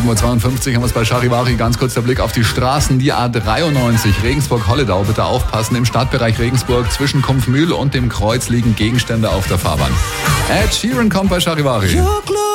7.52 Uhr haben wir es bei Charivari. Ganz kurz der Blick auf die Straßen. Die A93 Regensburg-Holledau. Bitte aufpassen. Im Stadtbereich Regensburg zwischen Kumpfmühl und dem Kreuz liegen Gegenstände auf der Fahrbahn. Ed Sheeran kommt bei Charivari.